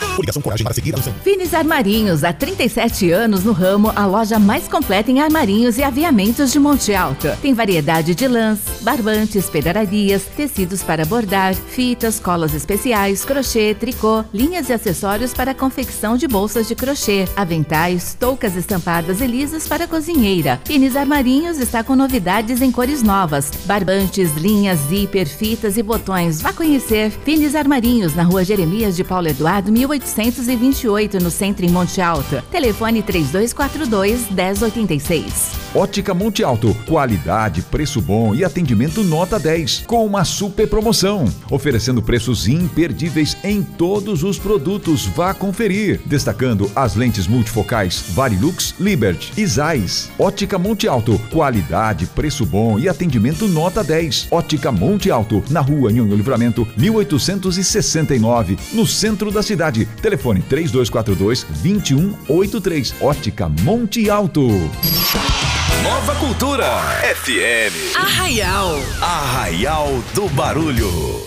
Coligação Coragem para seguir a noção. Finis Armarinhos, há 37 anos no ramo, a loja mais completa em armarinhos e aviamentos de Monte Alto. Tem variedade de lãs, barbantes, pedrarias, tecidos para bordar, fitas, colas especiais, crochê, tricô, linhas e acessórios para a confecção de bolsas de crochê, aventais, toucas estampadas e lisas para cozinheira. Finis Armarinhos está com novidades em cores novas, barbantes, linhas, zíper, fitas e botões. Vá conhecer Finis Armarinhos na Rua Jeremias de Paulo Eduardo, 1828, no centro em Monte Alto. Telefone 3242-1086. Ótica Monte Alto, qualidade, preço bom e atendimento nota 10, com uma super promoção, oferecendo preços imperdíveis em todos os produtos. Vá conferir, destacando as lentes multifocais Varilux, Liberty e Zeiss. Ótica Monte Alto, qualidade, preço bom e atendimento nota 10. Ótica Monte Alto, na Rua Nhonho Livramento, 1869, no centro da cidade. Telefone 3242-2183. Ótica Monte Alto. Nova Cultura FM. Arraial do Barulho.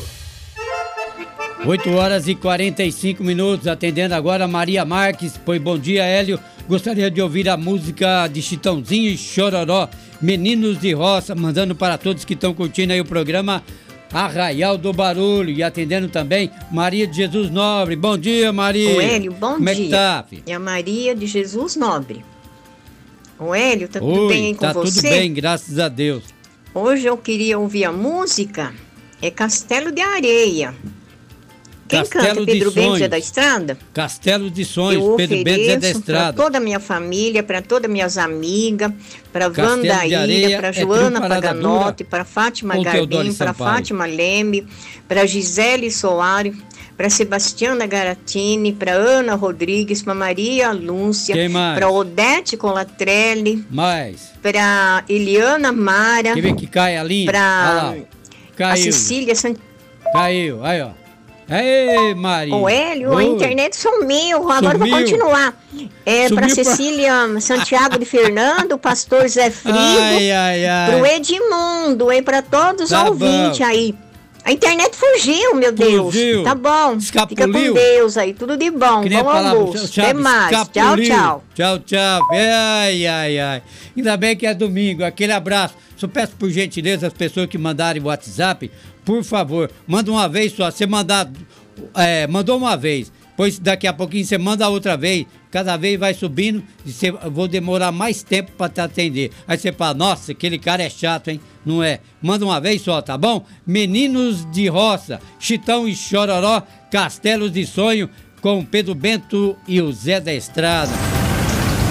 8h45, atendendo agora Maria Marques. Pois bom dia, Hélio. Gostaria de ouvir a música de Chitãozinho e Chororó, Meninos de Roça, mandando para todos que estão curtindo aí o programa Arraial do Barulho. E atendendo também Maria de Jesus Nobre. Bom dia, Maria. Ô Hélio, bom Como dia. É que tá, filho? É a Maria de Jesus Nobre. Ô Hélio, tá tudo bem aí com tá você? Tudo bem, graças a Deus. Hoje eu queria ouvir a música, é Castelo de Areia. Quem Castelo canta? Pedro de Bento Sonhos. Zé da Estrada? Castelo de Sonhos, Eu Pedro Bento Zé da ofereço para Estrada. toda a minha família, para todas minhas amigas, para Castelo de Areia Vandaíra, para é Joana Trio Parada Paganotti, Dura para Fátima ou Teodoro Garbim, para Sampaio? Fátima Leme, para Gisele Soares, para Sebastiana Garatini, para Ana Rodrigues, para Maria Lúcia, Quem mais? para Odete Colatrelli, Mais. para Eliana Mara, Quer ver que cai a linha? Olha para lá, ó. a Caiu. Cecília Santiago. Caiu, aí ó. Ei, Maria. Ô Hélio, a Oi. internet sumiu, agora eu vou Sumiu? continuar. É Sumiu para pra- Cecília Santiago de Fernando, pastor Zé Frigo, Ai, ai, ai. pro Edmundo, e para todos os Tá ouvintes bom. aí. A internet fugiu, meu Deus. Fugiu. Tá bom. Fica Escapuliu. com Deus aí, tudo de bom. Que nem a Bom palavra almoço. chave, Até mais. Tchau, escapuliu. tchau. Tchau, tchau. Ai, ai, ai. Ainda bem que é domingo. Aquele abraço. Só peço por gentileza as pessoas que mandarem o WhatsApp, por favor, manda uma vez só. Você mandou uma vez, pois daqui a pouquinho você manda outra vez. Cada vez vai subindo e eu vou demorar mais tempo para te atender. Aí você fala, nossa, aquele cara é chato, hein? Não é? Manda uma vez só, tá bom? Meninos de Roça, Chitão e Chororó, Castelos de Sonho, com Pedro Bento e o Zé da Estrada.